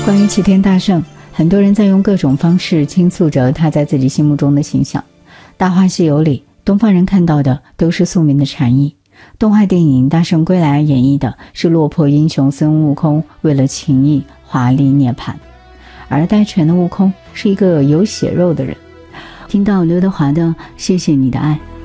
关于齐天大圣，很多人在用各种方式倾诉着他在自己心目中的形象。《大话西游》里，东方人看到的都是宿命的禅意；动画电影《大圣归来》演绎的是落魄英雄孙悟空为了情义华丽涅槃。而戴荃的悟空是一个有血肉的人。听到刘德华的《谢谢你的爱》，